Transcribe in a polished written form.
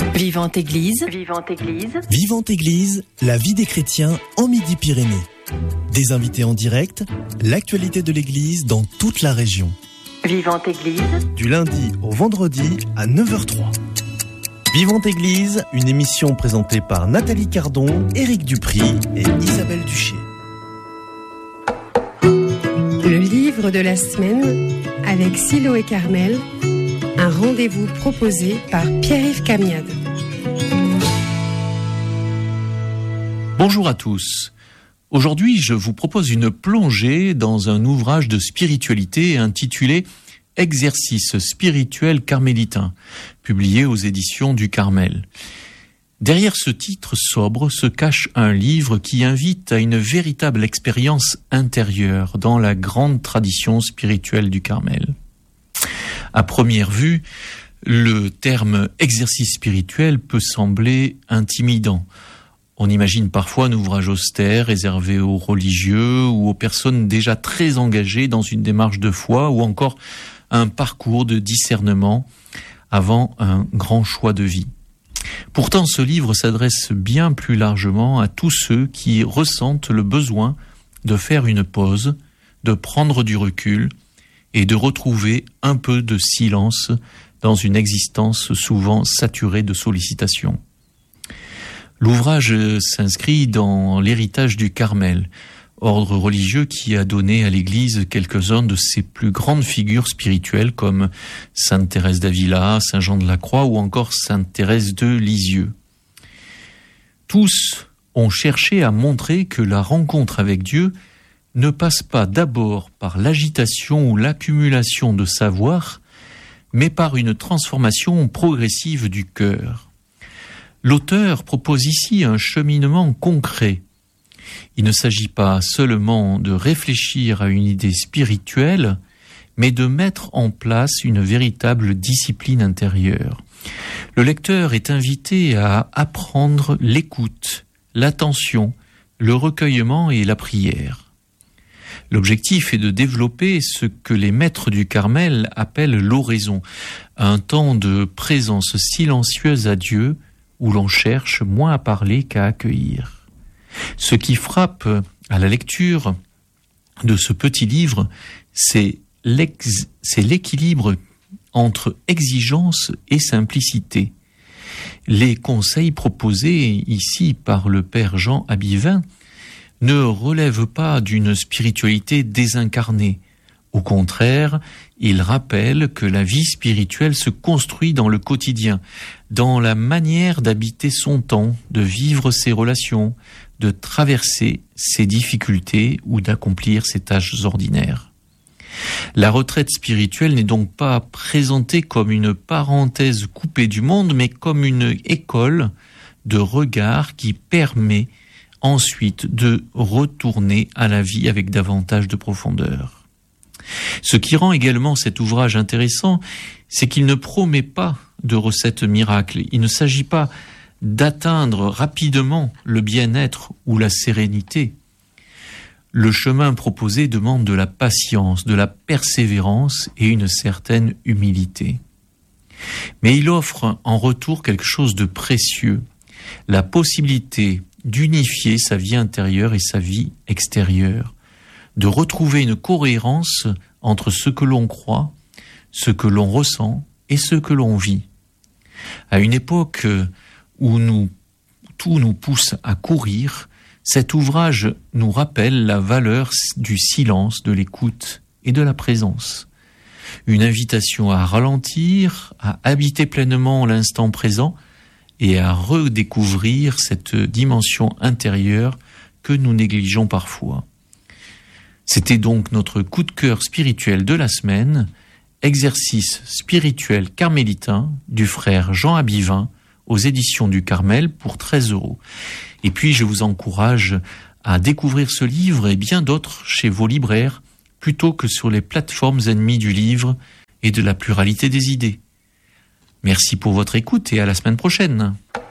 Vivante Église. Vivante Église. Vivante Église, la vie des chrétiens en Midi-Pyrénées. Des invités en direct, l'actualité de l'Église dans toute la région. Vivante Église. Du lundi au vendredi à 9h03. Vivante Église, une émission présentée par Nathalie Cardon, Éric Dupry et Isabelle Duché. Le livre de la semaine avec Silo et Carmel, un rendez-vous proposé par Pierre-Yves Camiade. Bonjour à tous. Aujourd'hui, je vous propose une plongée dans un ouvrage de spiritualité intitulé « Exercice spirituel carmélitain », publié aux éditions du Carmel. Derrière ce titre sobre se cache un livre qui invite à une véritable expérience intérieure dans la grande tradition spirituelle du Carmel. À première vue, le terme « exercice spirituel » peut sembler intimidant. On imagine parfois un ouvrage austère réservé aux religieux ou aux personnes déjà très engagées dans une démarche de foi ou encore un parcours de discernement avant un grand choix de vie. Pourtant, ce livre s'adresse bien plus largement à tous ceux qui ressentent le besoin de faire une pause, de prendre du recul et de retrouver un peu de silence dans une existence souvent saturée de sollicitations. L'ouvrage s'inscrit dans l'héritage du Carmel, ordre religieux qui a donné à l'Église quelques-uns de ses plus grandes figures spirituelles comme Sainte Thérèse d'Avila, Saint Jean de la Croix ou encore Sainte Thérèse de Lisieux. Tous ont cherché à montrer que la rencontre avec Dieu ne passe pas d'abord par l'agitation ou l'accumulation de savoir, mais par une transformation progressive du cœur. L'auteur propose ici un cheminement concret. Il ne s'agit pas seulement de réfléchir à une idée spirituelle, mais de mettre en place une véritable discipline intérieure. Le lecteur est invité à apprendre l'écoute, l'attention, le recueillement et la prière. L'objectif est de développer ce que les maîtres du Carmel appellent l'oraison, un temps de présence silencieuse à Dieu, où l'on cherche moins à parler qu'à accueillir. Ce qui frappe à la lecture de ce petit livre, c'est l'équilibre entre exigence et simplicité. Les conseils proposés ici par le père Jean Abivin ne relèvent pas d'une spiritualité désincarnée. Au contraire, il rappelle que la vie spirituelle se construit dans le quotidien, dans la manière d'habiter son temps, de vivre ses relations, de traverser ses difficultés ou d'accomplir ses tâches ordinaires. La retraite spirituelle n'est donc pas présentée comme une parenthèse coupée du monde, mais comme une école de regard qui permet ensuite de retourner à la vie avec davantage de profondeur. Ce qui rend également cet ouvrage intéressant, c'est qu'il ne promet pas de recettes miracles. Il ne s'agit pas d'atteindre rapidement le bien-être ou la sérénité. Le chemin proposé demande de la patience, de la persévérance et une certaine humilité. Mais il offre en retour quelque chose de précieux, la possibilité d'unifier sa vie intérieure et sa vie extérieure, de retrouver une cohérence entre ce que l'on croit, ce que l'on ressent et ce que l'on vit. À une époque où tout nous pousse à courir, cet ouvrage nous rappelle la valeur du silence, de l'écoute et de la présence. Une invitation à ralentir, à habiter pleinement l'instant présent et à redécouvrir cette dimension intérieure que nous négligeons parfois. C'était donc notre coup de cœur spirituel de la semaine, exercice spirituel carmélitain du frère Jean Abivin aux éditions du Carmel pour 13 €. Et puis je vous encourage à découvrir ce livre et bien d'autres chez vos libraires plutôt que sur les plateformes ennemies du livre et de la pluralité des idées. Merci pour votre écoute et à la semaine prochaine.